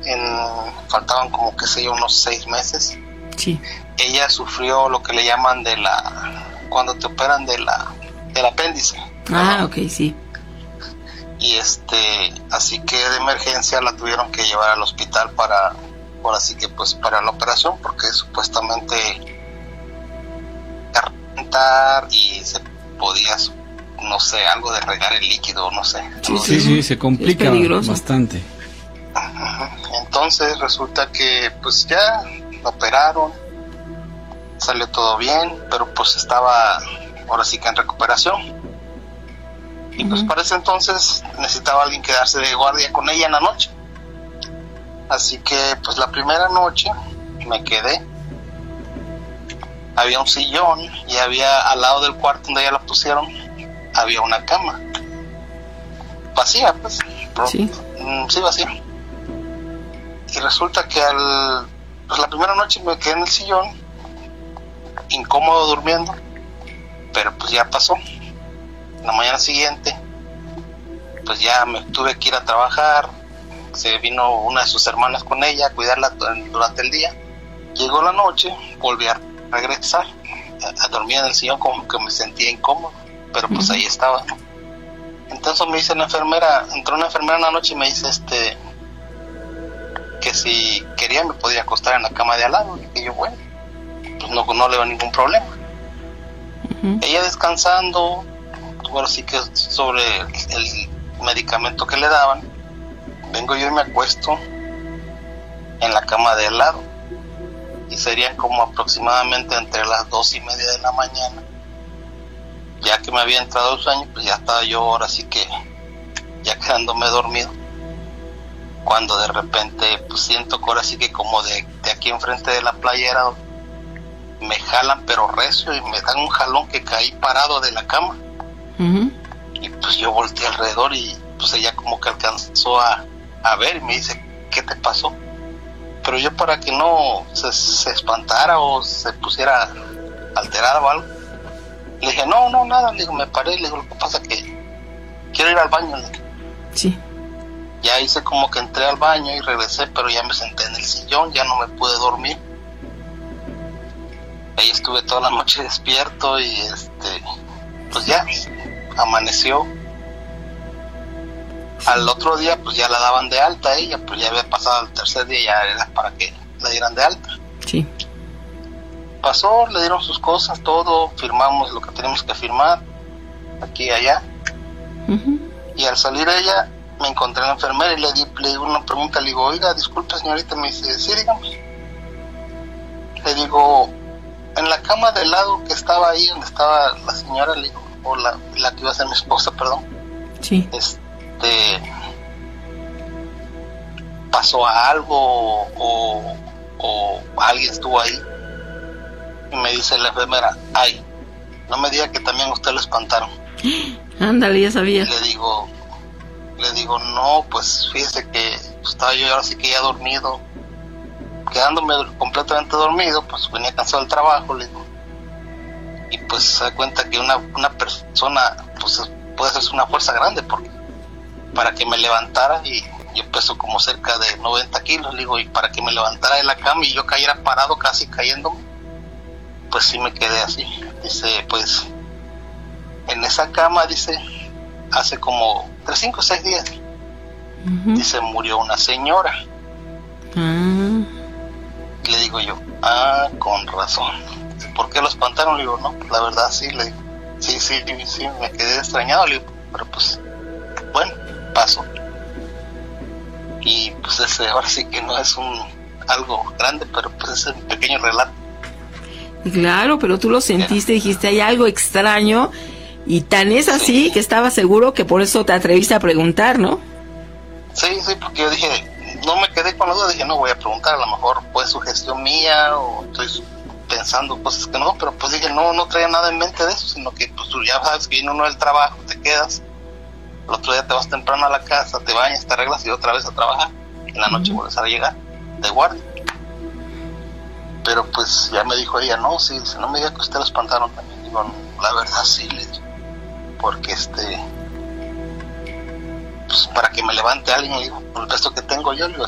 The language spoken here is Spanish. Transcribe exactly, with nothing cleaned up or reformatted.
en, faltaban como que sé yo, unos seis meses. Sí. Ella sufrió lo que le llaman de la, cuando te operan de la, del apéndice. Ah, ¿no? ok, sí. Y este, así que de emergencia la tuvieron que llevar al hospital para, ahora sí que pues para la operación, porque supuestamente calentar y se podía, no sé, algo de regar el líquido, no sé. Sí, sí, sí, se complica bastante. Entonces resulta que pues ya la operaron, salió todo bien, pero pues estaba ahora sí que en recuperación. Y pues para ese entonces necesitaba alguien quedarse de guardia con ella en la noche. Así que pues la primera noche me quedé. Había un sillón y había al lado del cuarto donde ella la pusieron, había una cama. Vacía, pues. Sí. Sí, vacía. Y resulta que al, pues la primera noche me quedé en el sillón, incómodo durmiendo, pero pues ya pasó. La mañana siguiente pues ya me tuve que ir a trabajar. Se vino una de sus hermanas con ella a cuidarla durante el día. Llegó la noche, volví a regresar a, a dormir en el sillón, como que me sentía incómodo, pero pues uh-huh. ahí estaba. Entonces me dice la enfermera, entró una enfermera en la noche y me dice este que si quería me podía acostar en la cama de al lado. Y yo, bueno, pues no, no le veo ningún problema. Uh-huh. Ella descansando, bueno, sí que sobre el, el medicamento que le daban, vengo yo y me acuesto en la cama de al lado, y serían como aproximadamente entre las dos y media de la mañana. Ya que me había entrado el sueño, pues ya estaba yo ahora sí que ya quedándome dormido, cuando de repente pues siento que ahora sí que como de, de aquí enfrente de la playera me jalan pero recio y me dan un jalón que caí parado de la cama. Uh-huh. Y pues yo volteé alrededor y pues ella como que alcanzó a, a ver y me dice, ¿qué te pasó? Pero yo, para que no se, se espantara o se pusiera alterada o algo, le dije, no, no, nada. Le digo, me paré, le digo, lo que pasa es que quiero ir al baño. Le digo. Sí. Ya hice como que entré al baño y regresé, pero ya me senté en el sillón, ya no me pude dormir. Ahí estuve toda la noche despierto y este, pues ya, amaneció. Al otro día pues ya la daban de alta a ella, pues ya había pasado el tercer día, ya era para que la dieran de alta. Sí. Pasó, le dieron sus cosas, todo, firmamos lo que teníamos que firmar, aquí y allá. Uh-huh. Y al salir ella, me encontré a la enfermera y le di, le di una pregunta, le digo, oiga, disculpe señorita, me dice, sí, dígame. Le digo, en la cama del lado que estaba ahí, donde estaba la señora, le digo, o la, la que iba a ser mi esposa, perdón. Sí. Este, pasó a algo o, o alguien estuvo ahí. Y me dice la enfermera, ay, no me diga que también usted lo espantaron. Ándale, ya sabía. Le digo, le digo, no, pues fíjese que estaba yo ahora sí que ya dormido, quedándome completamente dormido, pues venía cansado del trabajo, le digo. Y pues se da cuenta que una, una persona, pues puede ser una fuerza grande, porque para que me levantara, y yo peso como cerca de noventa kilos, le digo, y para que me levantara de la cama y yo cayera parado, casi cayéndome, pues sí me quedé así. Dice, pues en esa cama, dice, hace como tres, cinco, seis días, uh-huh. dice, murió una señora. Uh-huh. Le digo yo, ah, con razón. ¿Por qué lo espantaron? Le digo, no, pues la verdad sí, le digo, sí, sí, sí, me quedé extrañado, le digo, pero pues, bueno, pasó. Y pues ese ahora sí que no es un algo grande, pero pues es un pequeño relato. Claro, pero tú lo sentiste, dijiste, hay algo extraño, y tan es así que estaba seguro que por eso te atreviste a preguntar, ¿no? Sí, sí, porque yo dije, no me quedé con la duda, dije, no voy a preguntar, a lo mejor fue sugestión mía, o estoy pensando cosas que no, pero pues dije, no, no traía nada en mente de eso, sino que pues tú ya sabes que viene uno del trabajo, te quedas, el otro día te vas temprano a la casa, te bañas, te arreglas y otra vez a trabajar, en la noche uh-huh. vuelves a llegar de guardia. Pero pues ya me dijo ella, no, sí, si no me diga que usted lo espantaron también. Digo, la verdad sí, le digo, porque este, pues para que me levante alguien, le digo, por el peso que tengo yo, le digo,